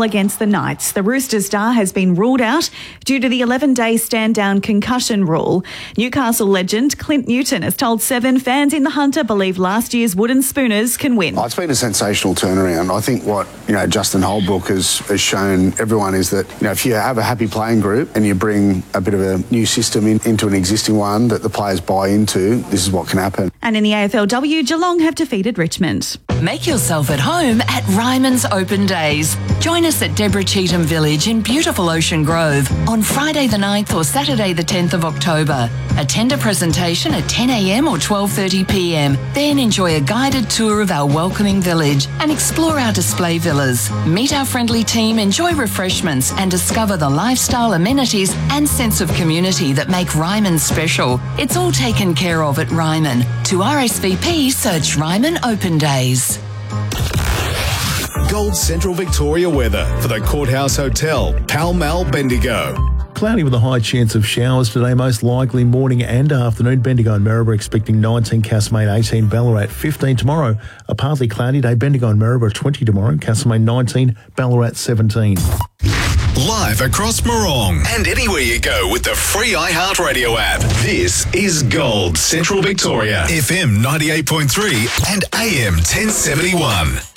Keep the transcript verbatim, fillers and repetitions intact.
final against the Knights. The Rooster star has been ruled out due to the eleven-day stand-down concussion rule. Newcastle legend Clint Newton has told Seven fans in the Hunter believe last year's Wooden Spooners can win. Oh, it's been a sensational turnaround. I think what you know Justin Holbrook has, has shown everyone is that you know if you have a happy playing group and you bring a bit of a new system in, into an existing one that the players buy into, this is what can happen. And in the A F L W, Geelong have defeated Richmond. Make yourself at home at Ryman's Open Days. Join us at Deborah Cheetham Village in beautiful Ocean Grove on Friday the ninth or Saturday the tenth of October. Attend a presentation at ten a m or twelve thirty p m. Then enjoy a guided tour of our welcoming village and explore our display villas. Meet our friendly team, enjoy refreshments and discover the lifestyle amenities and sense of community that make Ryman special. It's all taken care of at Ryman. To R S V P, search Ryman Open Days. Gold Central Victoria weather for the Courthouse Hotel, Pall Mall, Bendigo. Cloudy with a high chance of showers today, most likely morning and afternoon. Bendigo and Maribor expecting nineteen, Castlemaine eighteen, Ballarat fifteen tomorrow. A partly cloudy day, Bendigo and Maribor twenty tomorrow, Castlemaine nineteen, Ballarat seventeen. Live across Morong and anywhere you go with the free iHeartRadio app. This is Gold Central Victoria, F M ninety-eight point three and A M ten seventy-one.